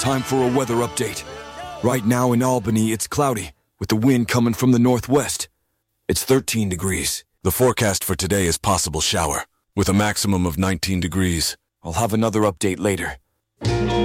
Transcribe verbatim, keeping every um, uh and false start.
time for a weather update. Right now in Albany, it's cloudy, with the wind coming from the northwest. It's thirteen degrees. The forecast for today is possible shower, with a maximum of nineteen degrees. I'll have another update later.